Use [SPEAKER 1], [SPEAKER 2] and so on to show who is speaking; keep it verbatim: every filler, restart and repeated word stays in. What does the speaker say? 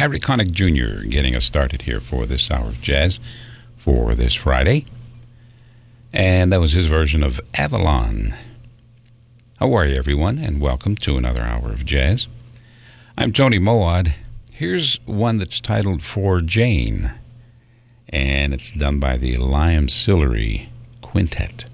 [SPEAKER 1] Harry Connick Junior getting us started here for this hour of jazz for this Friday. And that was his version of Avalon. How are you, everyone, and welcome to another hour of jazz. I'm Tony Moad. Here's one that's titled For Jane, and it's done by the Liam Sillery Quintet.